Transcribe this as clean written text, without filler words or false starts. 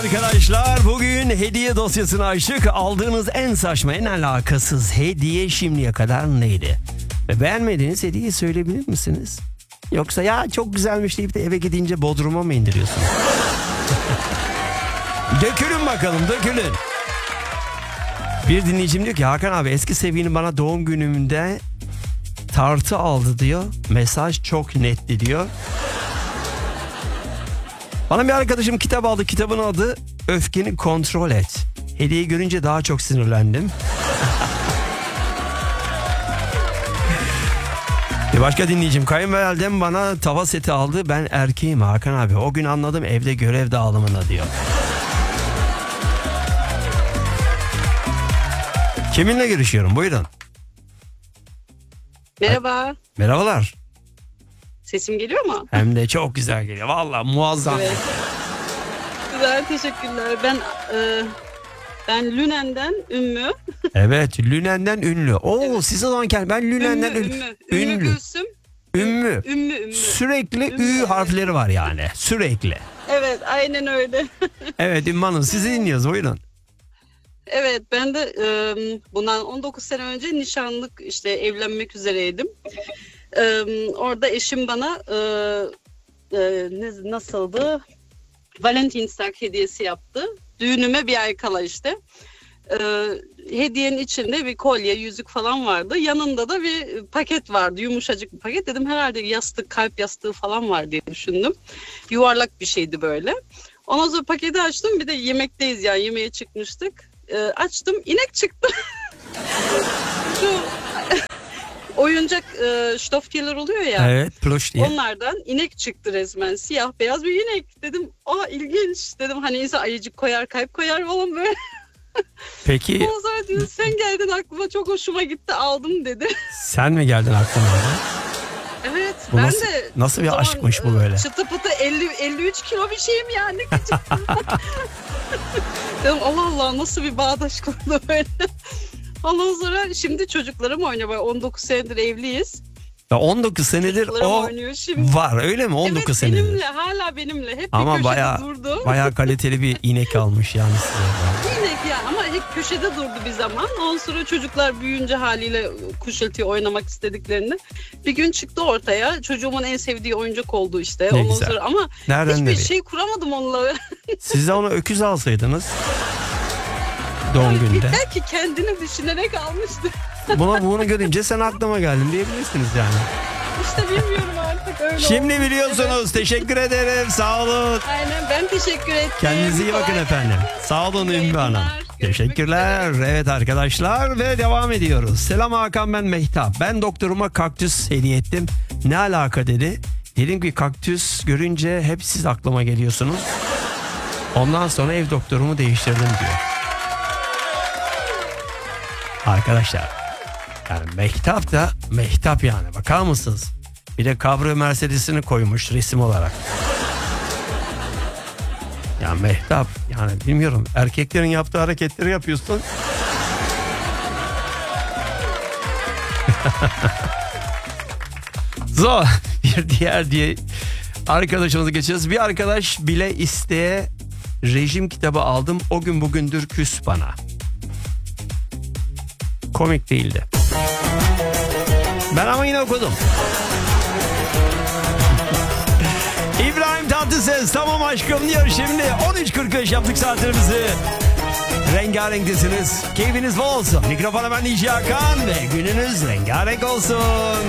Arkadaşlar bugün hediye dosyasını açtık. Aldığınız en saçma, en alakasız hediye şimdiye kadar neydi? Ve beğenmediğiniz hediyeyi söyleyebilir misiniz? Yoksa ya çok güzelmiş deyip de eve gidince bodruma mı indiriyorsunuz? Dökülün bakalım, dökülün. Bir dinleyicim diyor ki Hakan abi eski sevgilim bana doğum günümde tartı aldı diyor. Mesaj çok netti diyor. Bana bir arkadaşım kitap aldı. Kitabın adı Öfkeni Kontrol Et. Hediyeyi görünce daha çok sinirlendim. Bir başka dinleyicim kayınvalidem bana tava seti aldı. Ben erkeğim Hakan abi. O gün anladım evde görev dağılımına diyor. Kiminle görüşüyorum? Buyurun. Merhaba. Merhabalar. Sesim geliyor mu? Hem de çok güzel geliyor. Vallahi muazzam. Evet. Güzel, teşekkürler. Ben Lünen'den Ümmü. Evet, Lünen'den ünlü. Oo, Evet. siz o zaman ben Lünen'den ünlü. Ümmü Gülsüm. Ümmü. Ümmü. Sürekli Ümmü, ü evet. harfleri var yani. Sürekli. Evet, aynen öyle. Evet Ümmü Hanım sizi dinliyoruz buyurun. Evet, ben de bundan 19 sene önce nişanlık işte evlenmek üzereydim. Orada eşim bana nasıldı? Valentinsdag hediyesi yaptı. Düğünüme bir ay kala işte. Hediyenin içinde bir kolye, yüzük falan vardı. Yanında da bir paket vardı. Yumuşacık bir paket. Dedim herhalde yastık, kalp yastığı falan var diye düşündüm. Yuvarlak bir şeydi böyle. Ondan sonra paketi açtım. Bir de yemekteyiz yani yemeğe çıkmıştık. Açtım, inek çıktı. Şu oyuncak Stofftier oluyor ya. Evet plush diye. Onlardan inek çıktı resmen. Siyah beyaz bir inek. Dedim ilginç. Dedim hani insan ayıcık koyar, kalp koyar falan böyle. Peki Ondan sonra diyor sen geldin aklıma çok hoşuma gitti aldım dedi. sen mi geldin aklıma? Evet Bu ben nasıl, de. nasıl bir o zaman, aşkmış bu böyle? Çıtı pıtı 53 kilo bir şeyim yani. Dedim Allah Allah nasıl bir bağdaş kurdu böyle. Ondan sonra şimdi çocuklarım oynuyor. Böyle 19 senedir evliyiz. Ya 19 senedir Çocuklarım o oynuyor şimdi. var öyle mi? 19 Evet senedir. benimle hala benimle. Hep Ama bir köşede durdu. bayağı kaliteli bir inek almış yani size. İnek yani ama hep köşede durdu bir zaman. Ondan sonra çocuklar büyüyünce haliyle kuşatıyor oynamak istediklerini. Bir gün çıktı ortaya. Çocuğumun en sevdiği oyuncak oldu işte. Ne Ondan güzel. sonra ama Nereden hiçbir nereye? şey kuramadım onunla. Siz de ona öküz alsaydınız. Doğum günde. Belki kendini düşünerek almıştı. Bunu görünce sen aklıma geldin diyebilirsiniz yani. İşte bilmiyorum artık öyle Şimdi oldu. biliyorsunuz. Evet. Teşekkür ederim. Sağ olun. Aynen ben teşekkür ettim. Kendinize iyi bakın Kolay efendim. gelsin. Sağ olun İyi Ümmü Hanım. yayınlar. Görüşmek Teşekkürler. üzere. Evet arkadaşlar ve devam ediyoruz. Selam Hakan ben Mehtap. Ben doktoruma kaktüs hediye ettim. Ne alaka dedi. Dedim ki kaktüs görünce hep siz aklıma geliyorsunuz. Ondan sonra ev doktorumu değiştirdim diyor. Arkadaşlar yani Mehtap da Mehtap yani bakar mısınız? Bir de Cabrio Mercedes'ini koymuş resim olarak. Ya Mehtap yani bilmiyorum erkeklerin yaptığı hareketleri yapıyorsun. So bir diğer arkadaşımıza geçeceğiz. Bir arkadaş bile isteye rejim kitabı aldım. O gün bugündür küs bana. Komik değildi. Ben ama yine okudum. İbrahim Tatlıses tamam aşkım diyor şimdi. 13.45 yaptık saatlerimizi. Rengarenktesiniz. Keyfiniz bol olsun. Mikrofona ben DJ Hakan ve gününüz rengarenk olsun.